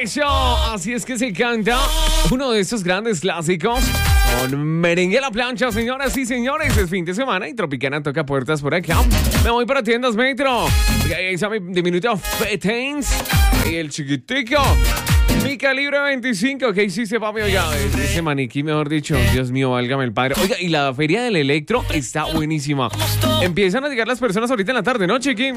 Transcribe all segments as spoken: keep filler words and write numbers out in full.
Eso, así es que se canta uno de estos grandes clásicos con Merengue a la plancha, señoras y señores. Es fin de semana y Tropicana toca puertas por acá. Me voy para Tiendas Metro. Y ahí está mi diminuto Fetens y el chiquitico. Mi calibre veinticinco, ¿qué hiciste, papi? Oiga, ese maniquí, mejor dicho, Dios mío, válgame el padre. Oiga, y la feria del electro está buenísima. Empiezan a llegar las personas ahorita en la tarde, ¿no, chiqui?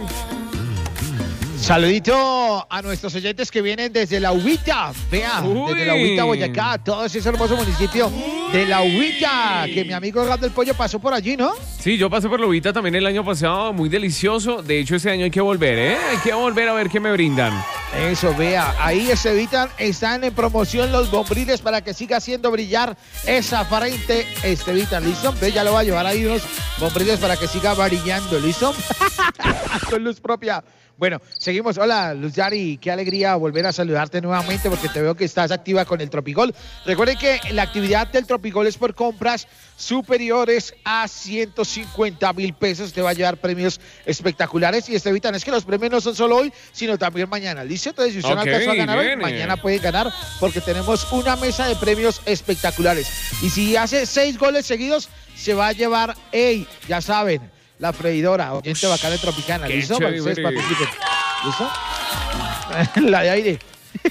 Saludito a nuestros oyentes que vienen desde La Huita. Vea, Uy. desde La Huita, Boyacá, todo ese hermoso municipio de La Huita, que mi amigo Rap del Pollo pasó por allí, ¿no? Sí, yo pasé por Lobita también el año pasado, muy delicioso. De hecho, este año hay que volver, ¿eh? Hay que volver a ver qué me brindan. Eso, vea, ahí se evitan, están en promoción los bombriles para que siga haciendo brillar esa frente. Estevitan, ¿listo? Ve, ya lo va a llevar ahí unos bombriles para que siga brillando, ¿listo? Con luz propia. Bueno, seguimos. Hola, Luz Yari, qué alegría volver a saludarte nuevamente porque te veo que estás activa con el Tropigol. Recuerden que la actividad del Tropigol es por compras superiores a ciento cincuenta mil pesos. Te va a llevar premios espectaculares y Estevitan, es que los premios no son solo hoy, sino también mañana. ¿Listo? Entonces, si usted no Ok, alcanzó a ganar hoy, bien. mañana puede ganar porque tenemos una mesa de premios espectaculares. Y si hace seis goles seguidos, se va a llevar, ey, ya saben, la freidora, oyente bacana de Tropicana. Qué ¿Listo? Para que ustedes chévere. participen. ¿Listo? La de aire.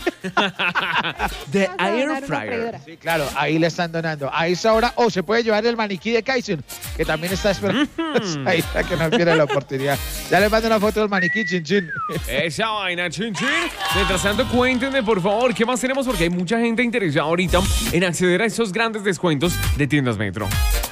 The Vamos a Air donar una Fryer. freidora. Sí, claro, ahí le están donando. A esa hora, o se puede llevar el maniquí de Kaisen, que también está esperando. Ahí está, que no pierde la oportunidad. Ya les mando una foto del maniquí, chin chin. Esa vaina, chin chin. Mientras tanto, cuéntenme, por favor, ¿qué más tenemos? Porque hay mucha gente interesada ahorita en acceder a esos grandes descuentos de Tiendas Metro.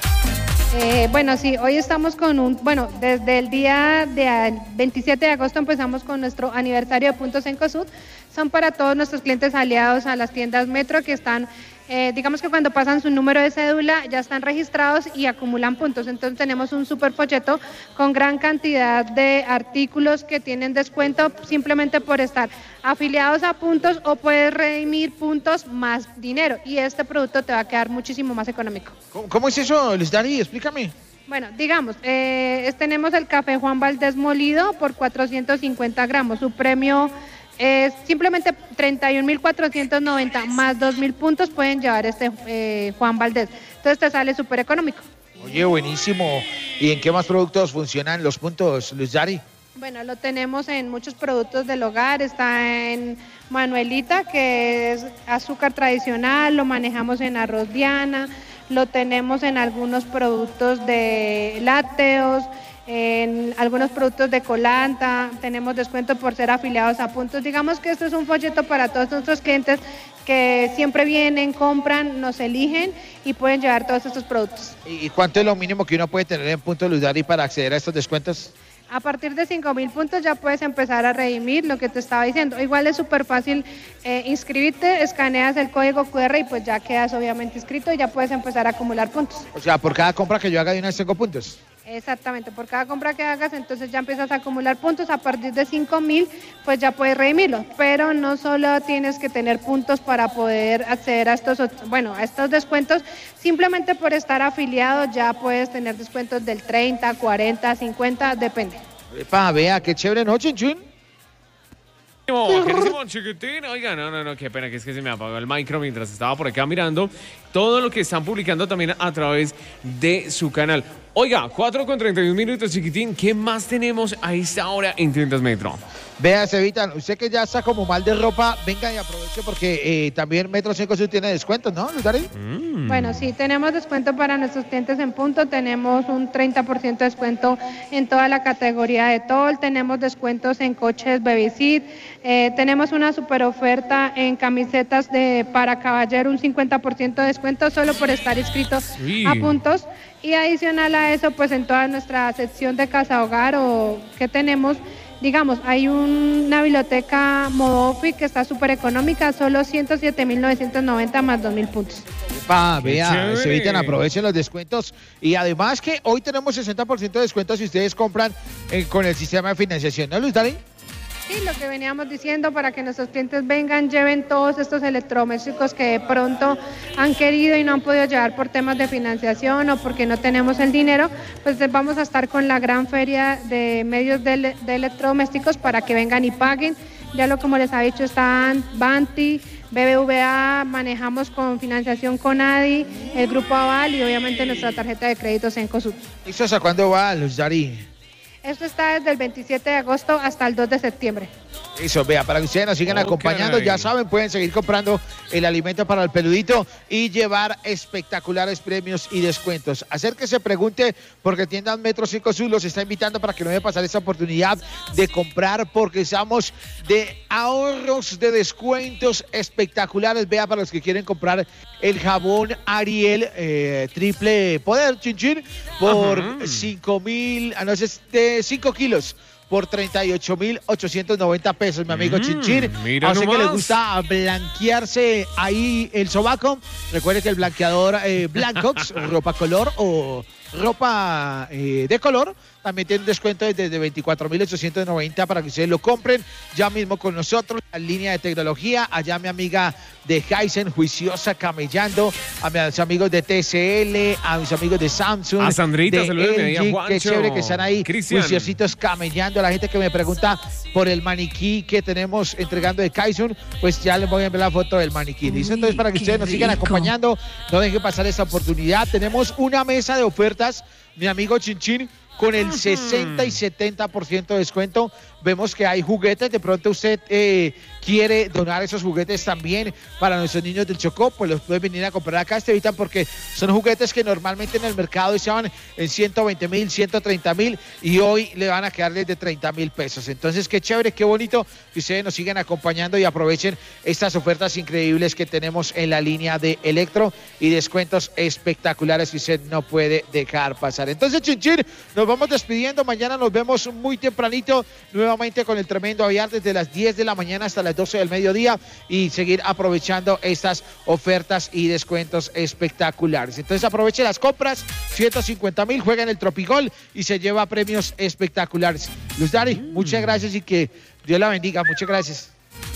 Eh, bueno, sí, hoy estamos con un, bueno, desde el día de veintisiete de agosto empezamos con nuestro aniversario de puntos en COSUD. Son para todos nuestros clientes aliados a las tiendas Metro que están, eh, digamos que cuando pasan su número de cédula ya están registrados y acumulan puntos. Entonces tenemos un super folleto con gran cantidad de artículos que tienen descuento simplemente por estar afiliados a puntos o puedes redimir puntos más dinero y este producto te va a quedar muchísimo más económico. ¿Cómo, cómo es eso, Luis Dani? Explícame. Bueno, digamos, eh, es- tenemos el café Juan Valdés molido por cuatrocientos cincuenta gramos. Su premio es simplemente treinta y un mil cuatrocientos noventa más dos mil puntos pueden llevar este eh, Juan Valdés. Entonces te sale súper económico. Oye, buenísimo. ¿Y en qué más productos funcionan los puntos, Luis Dani? Bueno, lo tenemos en muchos productos del hogar, está en Manuelita, que es azúcar tradicional, lo manejamos en arroz Diana, lo tenemos en algunos productos de lácteos, en algunos productos de colanta, tenemos descuento por ser afiliados a puntos. Digamos que esto es un folleto para todos nuestros clientes que siempre vienen, compran, nos eligen y pueden llevar todos estos productos. ¿Y cuánto es lo mínimo que uno puede tener en puntos, Luis Dani, para acceder a estos descuentos? A partir de cinco mil puntos ya puedes empezar a redimir lo que te estaba diciendo. Igual es súper fácil eh, inscribirte, escaneas el código cu erre y pues ya quedas obviamente inscrito y ya puedes empezar a acumular puntos. O sea, por cada compra que yo haga de una vez tengo puntos. Exactamente, por cada compra que hagas entonces ya empiezas a acumular puntos. A partir de cinco mil pues ya puedes redimirlo. Pero no solo tienes que tener puntos para poder acceder a estos, ot- bueno, a estos descuentos. Simplemente por estar afiliado ya puedes tener descuentos del treinta, cuarenta, cincuenta, depende. Epa, vea, qué chévere, ¿no, Chin Chin? Querísimo chiquitín. Oiga, no, no, no, qué pena que es que se me apagó el micro mientras estaba por acá mirando todo lo que están publicando también a través de su canal. Oiga, cuatro con treinta y un minutos, chiquitín. ¿Qué más tenemos a esta hora en Tiendas Metro? Vea, Cevitan, usted que ya está como mal de ropa, venga y aproveche porque eh, también Metro cinco Sur tiene descuentos, ¿no, Luis Dani? Mm. Bueno, sí, tenemos descuento para nuestros clientes en punto, tenemos un treinta por ciento de descuento en toda la categoría de Tol, tenemos descuentos en coches Babysit, eh, tenemos una super oferta en camisetas de para caballero, un cincuenta por ciento de descuento solo por estar inscritos Sí. a puntos. Y adicional a eso, pues en toda nuestra sección de casa hogar o que tenemos, digamos, hay un- una biblioteca Modofi que está súper económica, solo ciento siete mil novecientos noventa más dos mil puntos. Epa, Qué vea, chévere. Cevitan, aprovechen los descuentos. Y además que hoy tenemos sesenta por ciento de descuento si ustedes compran eh, con el sistema de financiación, ¿no, Luis Dani? Sí, lo que veníamos diciendo para que nuestros clientes vengan, lleven todos estos electrodomésticos que de pronto han querido y no han podido llevar por temas de financiación o porque no tenemos el dinero, pues vamos a estar con la gran feria de medios de, ele- de electrodomésticos para que vengan y paguen Ya lo como les ha dicho, están Banti, B B V A, manejamos con financiación con ADI, el Grupo Aval y obviamente nuestra tarjeta de crédito Cencosud. ¿Esto hasta cuándo va, Luz Dari? Esto está desde el veintisiete de agosto hasta el dos de septiembre. Eso, vea, para que ustedes nos sigan Okay. acompañando, ya saben, pueden seguir comprando el alimento para el peludito y llevar espectaculares premios y descuentos. Acérquese, pregunte, porque Tiendas Metro cinco Sur los está invitando para que no deje pasar esa oportunidad de comprar, porque estamos de ahorros, de descuentos espectaculares. Vea, para los que quieren comprar el jabón Ariel eh, triple poder, chinchín, por cinco mil, a no ser de cinco kilos. Por treinta y ocho mil ochocientos noventa pesos, mi amigo mm, Chinchín. Mira, así nomás. que le gusta blanquearse ahí el sobaco. Recuerde que el blanqueador eh, Blancox, ropa color o ropa eh, de color, también tiene un descuento desde veinticuatro mil ochocientos noventa para que ustedes lo compren ya mismo con nosotros. La línea de tecnología, allá mi amiga de Hisense, juiciosa, camellando, a mis amigos de T C L, a mis amigos de Samsung, a Sandrita, de saludos, L G, Juancho. qué chévere que están ahí, Cristian. juiciositos camellando. A la gente que me pregunta por el maniquí que tenemos entregando de Kaizen, pues ya les voy a enviar la foto del maniquí. ¿Listo? Entonces, para que ustedes nos sigan acompañando, no dejen pasar esta oportunidad. Tenemos una mesa de ofertas, mi amigo Chinchín, con el sesenta y setenta por ciento de descuento. Vemos que hay juguetes, de pronto usted eh, quiere donar esos juguetes también para nuestros niños del Chocó, pues los pueden venir a comprar acá, este evitan, porque son juguetes que normalmente en el mercado estaban en ciento veinte mil, ciento treinta mil y hoy le van a quedar desde treinta mil pesos. Entonces, qué chévere, qué bonito que ustedes nos sigan acompañando y aprovechen estas ofertas increíbles que tenemos en la línea de Electro y descuentos espectaculares que usted no puede dejar pasar. Entonces, Chinchín, nos vamos despidiendo. Mañana nos vemos muy tempranito, nuevamente con el tremendo aviar desde las diez de la mañana hasta las doce del mediodía y seguir aprovechando estas ofertas y descuentos espectaculares. Entonces aproveche las compras, ciento cincuenta mil, juega en el Tropigol y se lleva premios espectaculares. Luz Dari, mm. muchas gracias y que Dios la bendiga. Muchas gracias.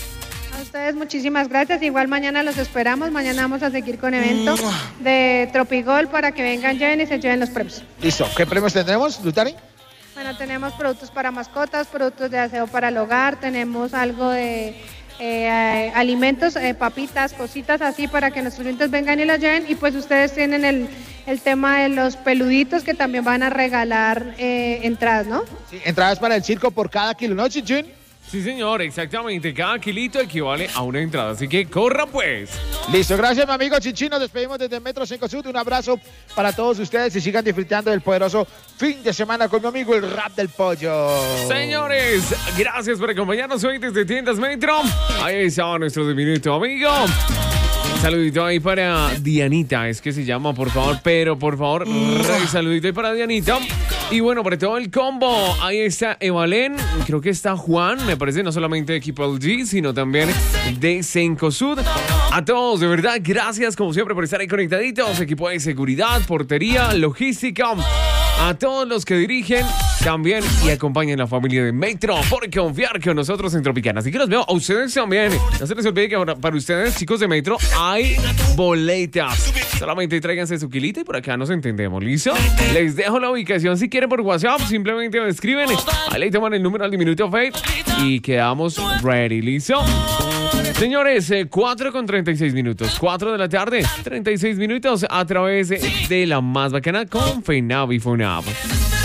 A ustedes muchísimas gracias. Igual mañana los esperamos. Mañana vamos a seguir con eventos de Tropigol para que vengan, lleven y se lleven los premios. Listo. ¿Qué premios tendremos, Luz Dari? Bueno, tenemos productos para mascotas, productos de aseo para el hogar, tenemos algo de eh, alimentos, eh, papitas, cositas así para que nuestros clientes vengan y los lleven. Y pues ustedes tienen el, el tema de los peluditos que también van a regalar eh, entradas, ¿no? Sí, entradas para el circo por cada kilo, ¿no, Chinchín? Sí, señor, exactamente. Cada kilito equivale a una entrada, así que corra pues. Listo, gracias, mi amigo Chinchín. Nos despedimos desde Metro cinco Sur. Un abrazo para todos ustedes y sigan disfrutando del poderoso fin de semana con mi amigo el Rap del Pollo. Señores, gracias por acompañarnos hoy desde Tiendas Metro. Ahí está nuestro diminuto amigo. Saludito ahí para Dianita, es que se llama, por favor, pero por favor, rey, saludito ahí para Dianita. Y bueno, para todo el combo, ahí está Evalén, creo que está Juan, me parece, no solamente de Equipo L G, sino también de Cencosud. A todos, de verdad, gracias como siempre por estar ahí conectaditos, equipo de seguridad, portería, logística. A todos los que dirigen también y acompañan a la familia de Metro por confiar con nosotros en Tropicana. Así que los veo a ustedes también. No se les olvide que ahora para ustedes, chicos de Metro, hay boletas. Solamente tráiganse su kilita y por acá nos entendemos, ¿listo? Les dejo la ubicación si quieren por WhatsApp. Simplemente me escriben. Ahí le toman el número al diminuto Fate y quedamos ready, ¿listo? Señores, eh, cuatro con treinta y seis minutos, cuatro de la tarde, treinta y seis minutos a través de la más bacana con FENAV y FUNAV.